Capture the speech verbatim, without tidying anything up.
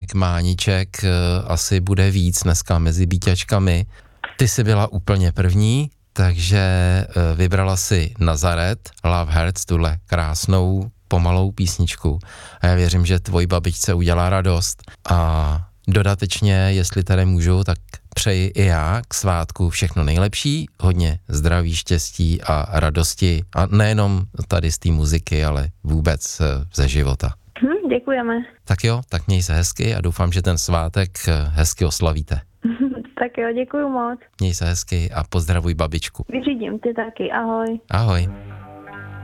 Máček, Mániček asi bude víc dneska mezi býťačkami. Ty jsi byla úplně první, takže vybrala si Nazaret, Love Hurts, tuhle krásnou, pomalou písničku. A já věřím, že tvojí babičce udělá radost. A dodatečně, jestli tady můžu, tak přeji i já k svátku všechno nejlepší, hodně zdraví, štěstí a radosti. A nejenom tady z té muziky, ale vůbec ze života. Hm, děkujeme. Tak jo, tak měj se hezky a doufám, že ten svátek hezky oslavíte. Tak jo, děkuju moc. Měj se hezky a pozdravuj babičku. Vyřídím ty taky, ahoj. Ahoj.